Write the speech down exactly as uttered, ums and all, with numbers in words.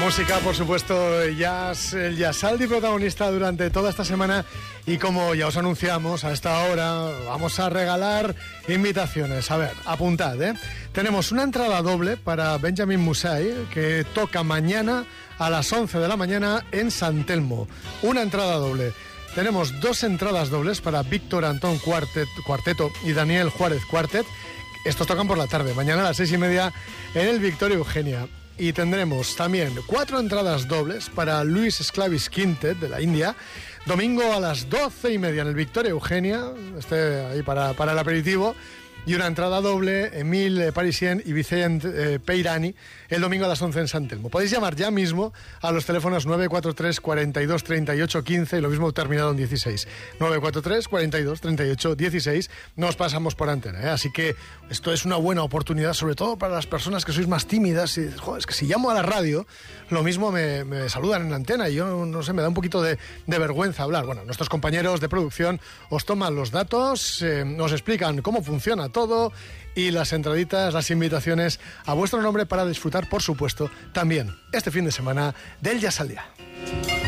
música, por supuesto, jazz, el Jazzaldi protagonista durante toda esta semana, y como ya os anunciamos, a esta hora vamos a regalar invitaciones. A ver, apuntad, ¿eh? Tenemos una entrada doble para Benjamin Musai, que toca mañana a las once de la mañana en San Telmo. Una entrada doble. Tenemos dos entradas dobles para Víctor Antón Cuartet, Cuarteto y Daniel Juárez Cuartet. Estos tocan por la tarde, mañana a las seis y media en el Victoria Eugenia. Y tendremos también cuatro entradas dobles para Luis Esclavis Quintet de la India, domingo a las doce y media en el Victoria Eugenia, este ahí para, para el aperitivo. Y una entrada doble, Emile Parisien y Vicent eh, Peirani, el domingo a las once en San Telmo. Podéis llamar ya mismo a los teléfonos nueve cuatro tres, cuarenta y dos, treinta y ocho, quince y lo mismo terminado en dieciséis. nueve cuatro tres, cuarenta y dos, treinta y ocho, dieciséis. Nos pasamos por antena, ¿eh? Así que esto es una buena oportunidad, sobre todo para las personas que sois más tímidas. Y, joder, es que si llamo a la radio, lo mismo me, me saludan en la antena y yo, no sé, me da un poquito de, de vergüenza hablar. Bueno, nuestros compañeros de producción os toman los datos, eh, nos explican cómo funciona todo, y las entraditas, las invitaciones a vuestro nombre para disfrutar, por supuesto, también este fin de semana del Jazz al Día.